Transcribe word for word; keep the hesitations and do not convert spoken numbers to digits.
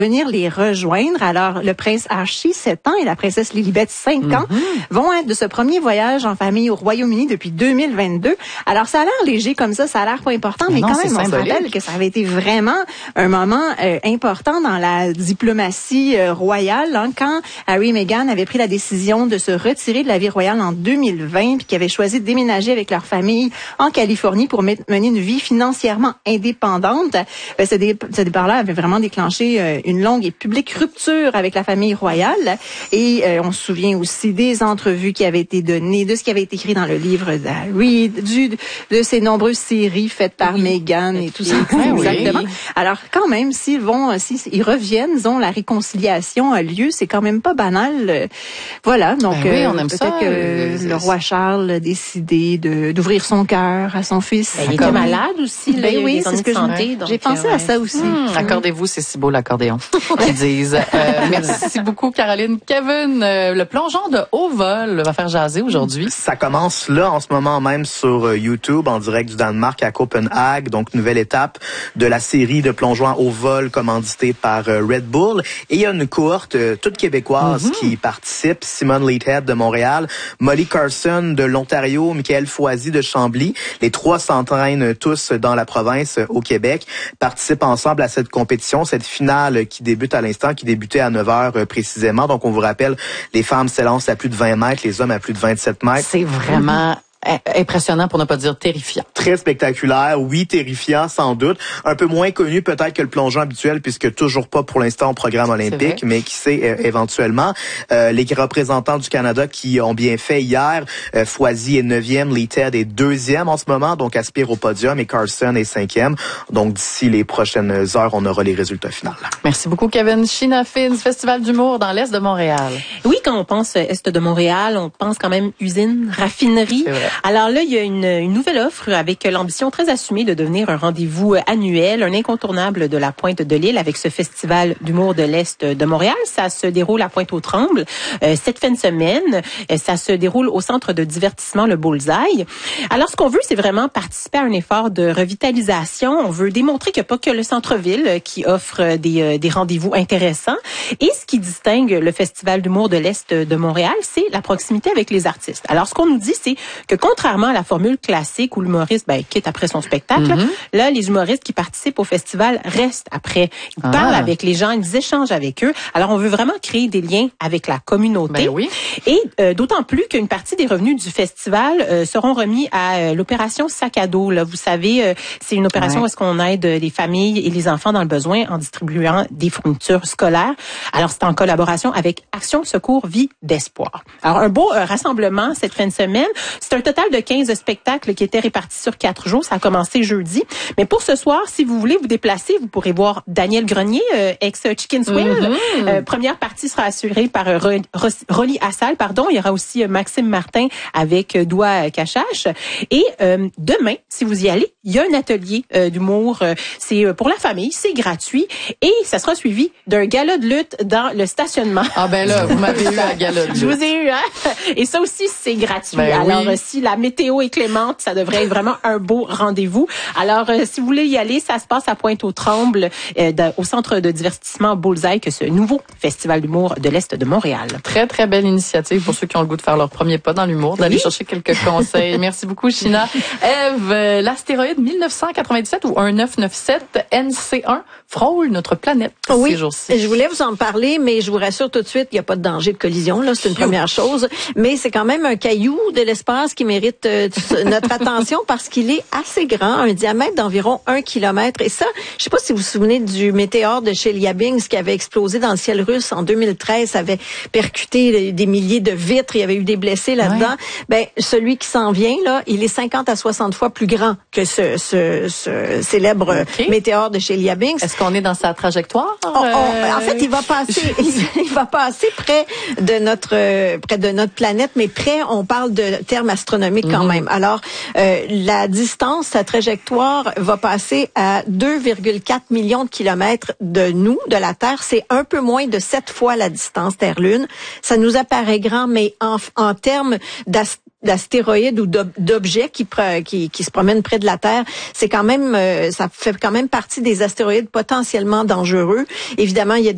venir les rejoindre. Alors, le prince Archie, sept ans, et la princesse Lilibet, cinq ans, mm-hmm. vont être de ce premier voyage en famille au Royaume-Uni depuis deux mille vingt-deux. Alors, ça a l'air léger comme ça, ça a l'air pas important, mais, mais non, quand même, on se rappelle que ça avait été vraiment un moment euh, important dans la diplomatie euh, royale, hein, quand Harry et Meghan avaient pris la décision de se retirer de la vie royale en deux mille vingt, puis qu'ils avaient choisi de déménager avec leur famille en Californie pour mener une vie financièrement indépendante. Ben, ce, dé- ce départ-là avait vraiment déclenché euh, une longue et publique rupture avec la famille royale. Et euh, on se souvient aussi des entrevues qui avaient été données, de ce qui avait été écrit dans le livre d'Harry, du, de ces nombreuses séries faites par oui. Meghan et tout ça. Oui, Exactement. Oui. Alors, quand même, s'ils vont, s'ils reviennent, disons, la réconciliation a lieu, c'est quand même pas banal. Voilà. Donc, ben oui, on euh, aime peut-être ça. que Euh, le roi Charles a décidé de, d'ouvrir son cœur à son fils. Ben, il était malade aussi, là. Ben il oui, y a des c'est ce que santé, j'ai, donc, j'ai pensé ouais. à ça aussi. Hum, accordez-vous, c'est si beau l'accordéon, qu'ils disent. Euh, merci beaucoup, Caroline. Kevin, euh, le plongeon de haut vol va faire jaser aujourd'hui. Ça commence là, en ce moment même, sur euh, YouTube, en direct du Danemark à Copenhague. Donc, nouvelle étape de la série de plongeons à haut vol commandité par euh, Red Bull. Et il y a une cohorte euh, toute québécoise mm-hmm. qui participe. Simone Leathead de Montréal, Molly Carson de l'Ontario, Michael Foisy de Chambly. Les trois s'entraînent tous dans la province euh, au Québec, participent ensemble à cette compétition, cette finale qui débute à l'instant, qui débutait à neuf heures euh, précisément. Donc, on vous rappelle, les femmes s'élancent à plus de vingt mètres, les hommes à plus de vingt-sept mètres. C'est vraiment... impressionnant pour ne pas dire terrifiant. Très spectaculaire, oui, terrifiant sans doute. Un peu moins connu peut-être que le plongeon habituel puisque toujours pas pour l'instant au programme olympique, mais qui sait euh, éventuellement. Euh, les représentants du Canada qui ont bien fait hier, euh, Foisy est neuvième, Leathead est deuxième en ce moment, donc aspire au podium, et Carson est cinquième. Donc d'ici les prochaines heures, on aura les résultats finaux. Merci beaucoup, Kevin. Sheena Fins, Festival d'humour dans l'Est de Montréal. Oui, quand on pense Est de Montréal, on pense quand même usine, raffinerie. Alors là, il y a une, une nouvelle offre avec l'ambition très assumée de devenir un rendez-vous annuel, un incontournable de la Pointe de l'Île avec ce festival d'humour de l'Est de Montréal. Ça se déroule à Pointe-aux-Trembles euh, cette fin de semaine. Ça se déroule au centre de divertissement Le Bullseye. Alors, ce qu'on veut, c'est vraiment participer à un effort de revitalisation. On veut démontrer qu'il n'y a pas que le centre-ville qui offre des, des rendez-vous intéressants. Et ce qui distingue le festival d'humour de l'Est de Montréal, c'est la proximité avec les artistes. Alors, ce qu'on nous dit, c'est que contrairement à la formule classique où l'humoriste ben, quitte après son spectacle, mm-hmm. là, les humoristes qui participent au festival restent après. Ils ah. parlent avec les gens, ils échangent avec eux. Alors, on veut vraiment créer des liens avec la communauté. Ben oui. Et euh, d'autant plus qu'une partie des revenus du festival euh, seront remis à euh, l'opération Sac à dos. Là, vous savez, euh, c'est une opération ouais. où est-ce qu'on aide les familles et les enfants dans le besoin en distribuant des fournitures scolaires. Alors, c'est en collaboration avec Action Secours Vie d'Espoir. Alors, un beau euh, rassemblement cette fin de semaine. C'est un total de quinze spectacles qui étaient répartis sur quatre jours. Ça a commencé jeudi. Mais pour ce soir, si vous voulez vous déplacer, vous pourrez voir Daniel Grenier, euh, ex-Chicken Swell. Mm-hmm. Euh, première partie sera assurée par euh, Rolly Assal. Pardon. Il y aura aussi euh, Maxime Martin avec euh, Doua Cachache. Et euh, demain, si vous y allez, il y a un atelier euh, d'humour. Euh, c'est euh, pour la famille. C'est gratuit. Et ça sera suivi d'un gala de lutte dans le stationnement. Ah ben là, vous m'avez eu à gala de lutte. Je vous ai eu, hein? Et ça aussi, c'est gratuit. Ben Alors, oui. si la météo est clémente, ça devrait être vraiment un beau rendez-vous. Alors, euh, si vous voulez y aller, ça se passe à Pointe-aux-Trembles, euh, de, au centre de divertissement Bullseye, que ce nouveau festival d'humour de l'Est de Montréal. Très, très belle initiative pour ceux qui ont le goût de faire leur premier pas dans l'humour, d'aller oui. chercher quelques conseils. Merci beaucoup, Sheena. Ève, euh, l'astéroïde mille neuf cent quatre-vingt-dix-sept ou un neuf neuf sept N C un frôle notre planète oui, ces jours-ci. Je voulais vous en parler, mais je vous rassure tout de suite, il n'y a pas de danger de collision. Là, c'est une première chose. Mais c'est quand même un caillou de l'espace qui mérite euh, notre attention parce qu'il est assez grand, un diamètre d'environ un kilomètre. Et ça, je sais pas si vous vous souvenez du météore de Chelyabinsk qui avait explosé dans le ciel russe en deux mille treize, ça avait percuté des milliers de vitres, il y avait eu des blessés là-dedans. Ouais. Ben, celui qui s'en vient, là, il est cinquante à soixante fois plus grand que ce, ce, ce célèbre okay. météore de Chelyabinsk. Est-ce qu'on est dans sa trajectoire? On, on, en fait, il va passer, il va passer près de notre, près de notre planète, mais près, on parle de termes astronomiques quand mm-hmm. même. Alors, euh, la distance, sa trajectoire va passer à deux virgule quatre millions de kilomètres de nous, de la Terre. C'est un peu moins de sept fois la distance Terre-Lune. Ça nous apparaît grand, mais en, en termes d'astronomie, d'astéroïdes ou d'objets qui, qui qui se promènent près de la Terre, c'est quand même euh, ça fait quand même partie des astéroïdes potentiellement dangereux. Évidemment, il y a